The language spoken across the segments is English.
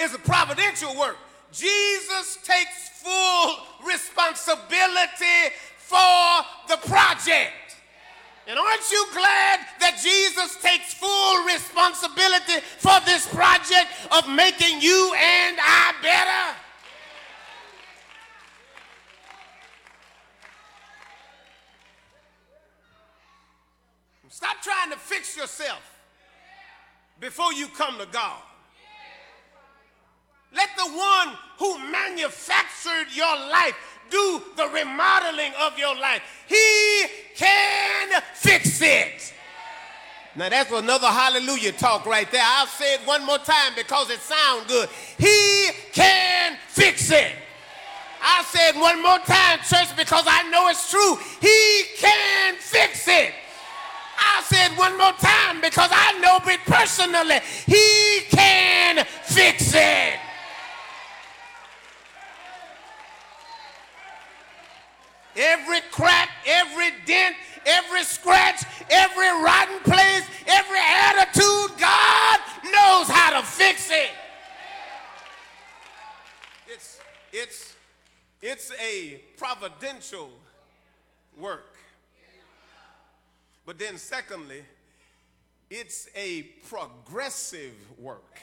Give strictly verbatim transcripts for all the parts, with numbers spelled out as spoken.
is a providential work. Jesus takes full responsibility for the project. And aren't you glad that Jesus takes full responsibility for this project of making you and I better? Stop trying to fix yourself before you come to God. Let the one who manufactured your life do the remodeling of your life. He can fix it. Now that's another hallelujah talk right there. I'll say it one more time because it sounds good. He can fix it. I'll say it one more time, church, because I know it's true. He can fix it. I'll say it one more time because I know it personally. He can fix it. Every crack, every dent, every scratch, every rotten place, every attitude, God knows how to fix it. It's, it's, it's a providential work. But then secondly, it's a progressive work.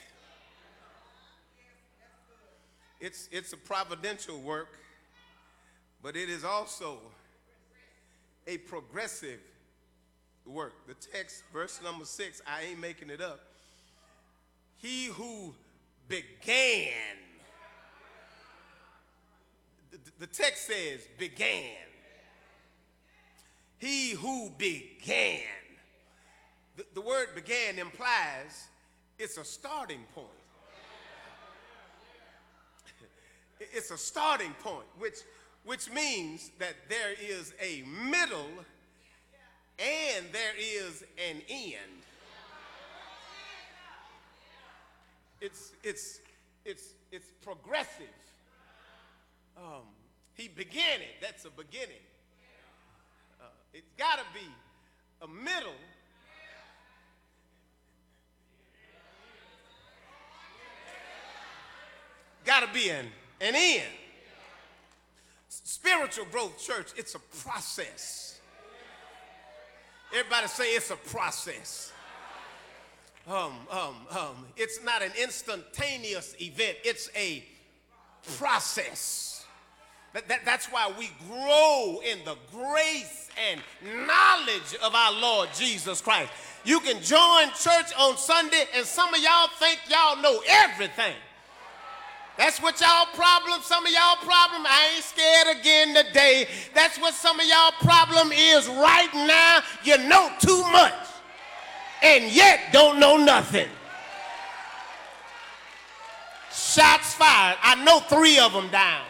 It's, it's a providential work, but it is also a progressive work. The text, verse number six, I ain't making it up. He who began, the, the text says began. He who began. The, the word began implies it's a starting point. It's a starting point, which which means that there is a middle and there is an end. It's it's it's it's progressive. Um, he began it. That's a beginning. Uh, it's got to be a middle. Got to be an an end. Spiritual growth, church, it's a process. Everybody say it's a process. Um, um, um, it's not an instantaneous event. It's a process. That, that, that's why we grow in the grace and knowledge of our Lord Jesus Christ. You can join church on Sunday and some of y'all think y'all know everything. That's what y'all problem, some of y'all problem, I ain't scared again today. That's what some of y'all problem is right now. You know too much and yet don't know nothing. Shots fired. I know three of them down.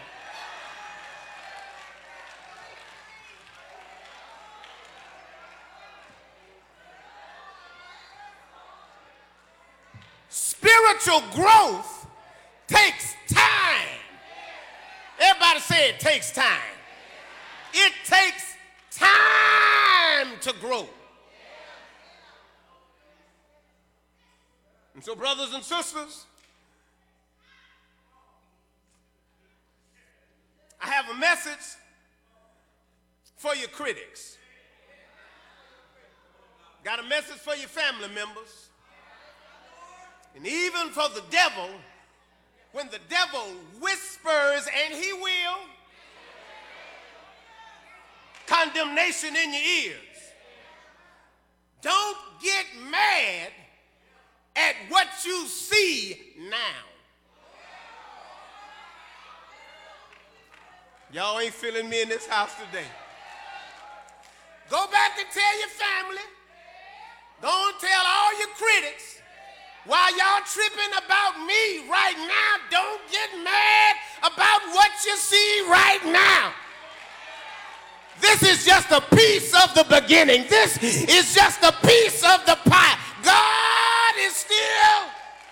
Spiritual growth takes time. Everybody say it takes time. It takes time to grow. And so, brothers and sisters, I have a message for your critics. Got a message for your family members. And even for the devil, when the devil whispers, and he will, condemnation in your ears, don't get mad at what you see now. Y'all ain't feeling me in this house today. Go back and tell your family. Go and tell all your critics. While y'all tripping about me right now, don't get mad about what you see right now. This is just a piece of the beginning. This is just a piece of the pie. God is still.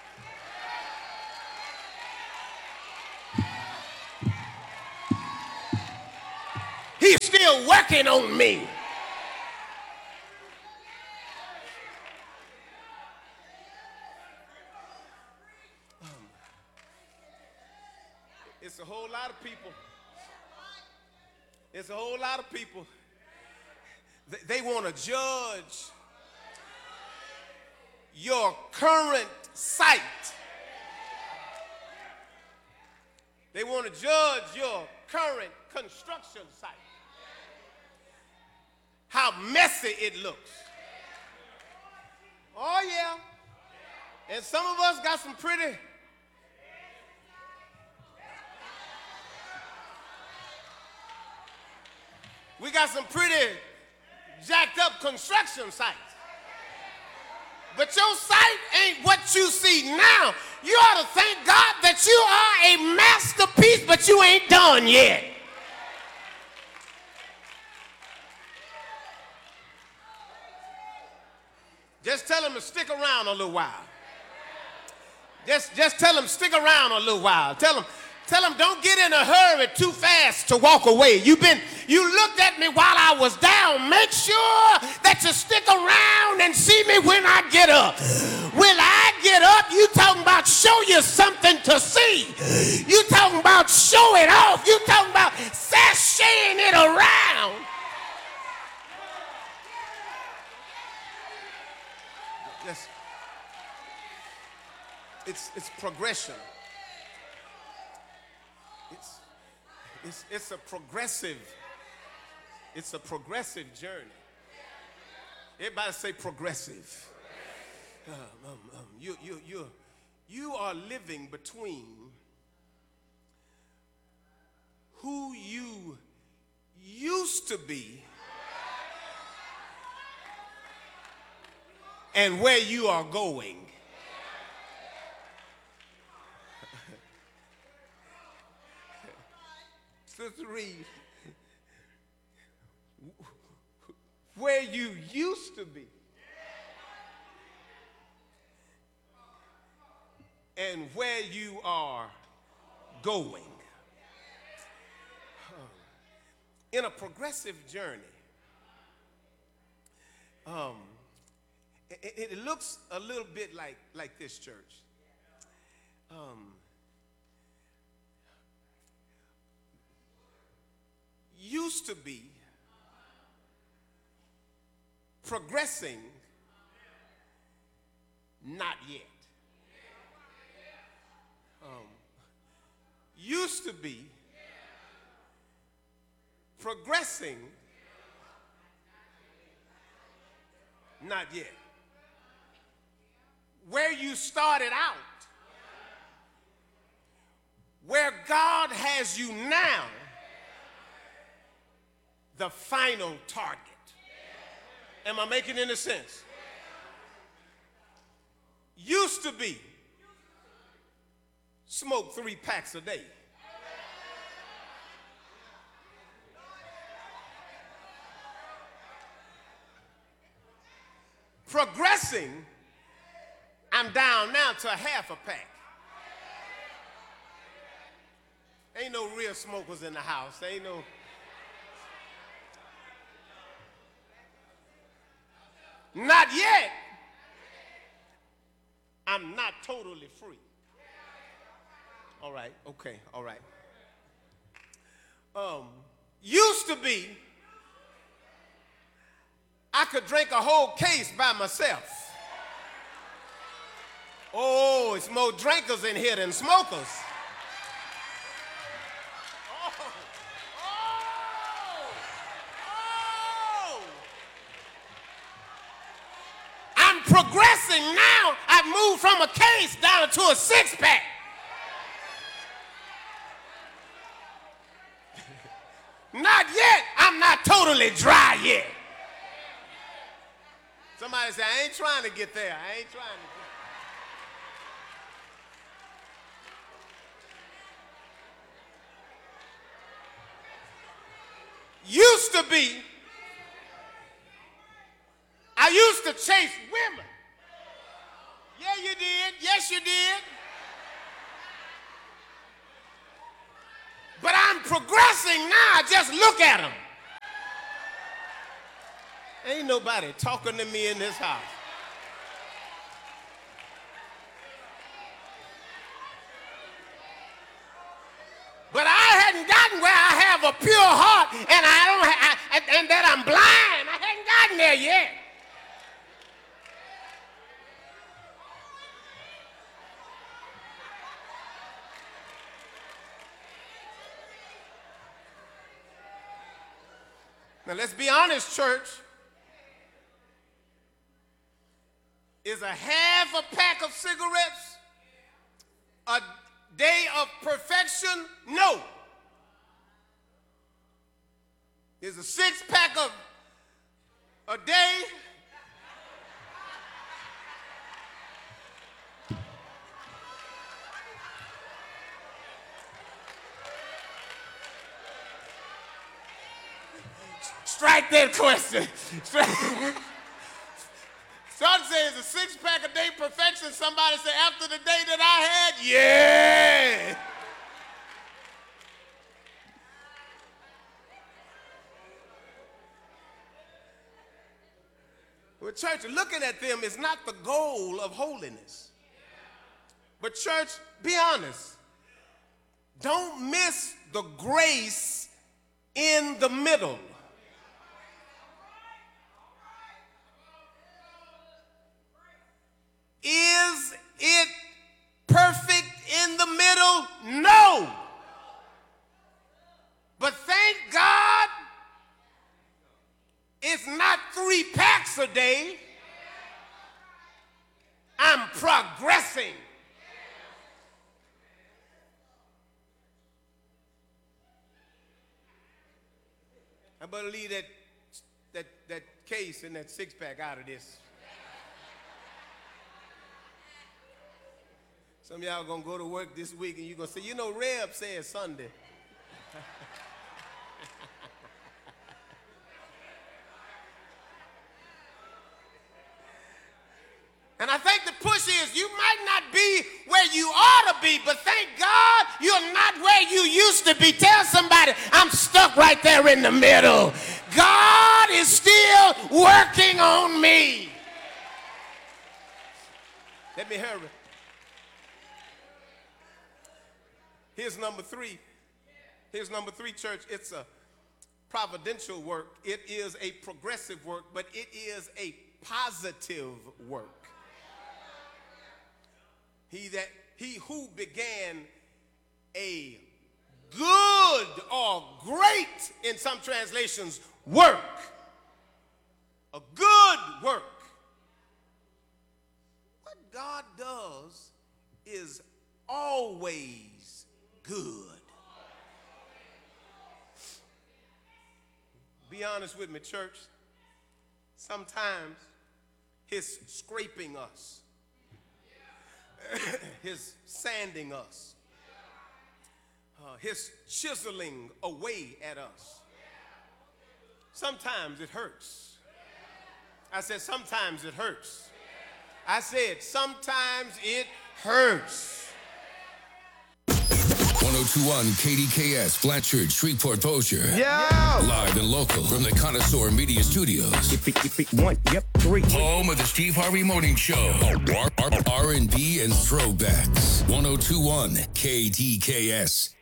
He's still working on me. of people. It's a whole lot of people. They, they want to judge your current sight. They want to judge your current construction site. How messy it looks. Oh, yeah. And some of us got some pretty we got some pretty jacked up construction sites. But your sight ain't what you see now. You ought to thank God that you are a masterpiece, but you ain't done yet. Just tell them to stick around a little while. Just, just tell them stick around a little while. Tell them, tell them don't get in a hurry too fast to walk away. You've been, you looked at me while I was down. Make sure that you stick around and see me when I get up. When I get up, you talking about show you something to see. You talking about show it off. You talking about sashaying it around. Yes. It's, it's progression. It's, it's, it's a progressive, it's a progressive journey. Everybody say progressive. Um, um, um, you, you, you, you are living between who you used to be and where you are going. Sister Reed, where you used to be and where you are going. In a progressive journey, um, it, it looks a little bit like, like this, church. Um, used to be progressing, not yet. Um, used to be progressing, not yet. Where you started out, where God has you now, the final target. Am I making any sense? Used to be smoke three packs a day. Progressing, I'm down now to a half a pack. Ain't no real smokers in the house. Ain't no. Not yet. I'm not totally free. All right, okay, all right. Um, used to be, I could drink a whole case by myself. Oh, it's more drinkers in here than smokers. Oh, oh, oh. I'm progressing now. I've moved from a case down to a six-pack. Not yet. I'm not totally dry yet. Somebody say, I ain't trying to get there. I ain't trying to get there. Used to be, I used to chase women. Yeah, you did. Yes, you did. But I'm progressing now. Just look at them. Ain't nobody talking to me in this house. But I hadn't have a pure heart and I don't ha- I, and that I'm blind. I hadn't gotten there yet. Now let's be honest, church. Is a half a pack of cigarettes a day of perfection? No. Is a six pack of a day strike that question. Some say it's a six pack a day perfection. Somebody say after the day that I had, yeah. Well, church, looking at them is not the goal of holiness. But church, be honest. Don't miss the grace in the middle. Is it perfect in the middle? No. But thank God it's not three packs a day. I'm progressing. I better leave that, that, that case and that six pack out of this. Some of y'all gonna go to work this week and you're gonna say, you know, Reb said Sunday. And I think the push is you might not be where you ought to be, but thank God you're not where you used to be. Tell somebody, I'm stuck right there in the middle. God is still working on me. Let me hurry. Here's number three. Here's number three, church. It's a providential work. It is a progressive work, but it is a positive work. He that he who began a good or great, in some translations, work. A good work. What God does is always good. Be honest with me, church. Sometimes His scraping us, His sanding us, uh, His chiseling away at us. Sometimes it hurts. I said sometimes it hurts. I said sometimes it hurts. one oh two point one K D K S, Blanchard, Shreveport, Bossier. Yeah. Live and local from the Connoisseur Media Studios. If it, if it, one, yep, three. Home of the Steve Harvey Morning Show. R and B and throwbacks. one oh two point one K D K S.